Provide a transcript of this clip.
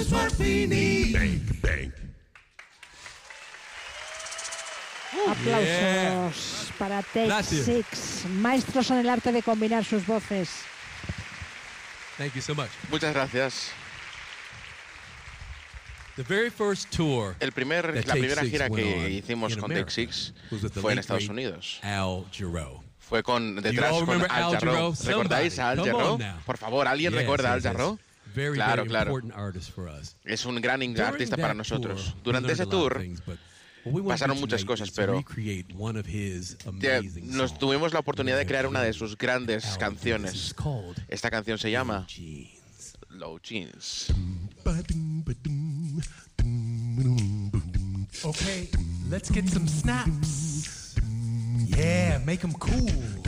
es Martini. Bank, bank. Aplausos para Take Gracias. Six, maestros en el arte de combinar sus voces. Thank you so much. Muchas gracias. The very first tour La that primera Take gira Six went que on hicimos in con America Take Six was with the fue en late, Estados great Unidos. Al Jarreau. Fue detrás all con remember Al Al Jarreau. Jarreau? ¿Recordáis a Al Somebody, come Jarreau? on now. Por favor, ¿alguien Yes, recuerda a Al yes, yes. Jarreau? Very, Claro, very claro. important artist for us. Es un gran During artista para that nosotros. tour, we Durante ese learned a lot of tour things, but what we want to pasaron do muchas tonight cosas, is to pero recreate one of his amazing songs. tuvimos la oportunidad de crear una de sus grandes Al, this is canciones. called Esta canción se llama Jeans. Low Jeans. Okay, let's get some snaps. Yeah, make them cool.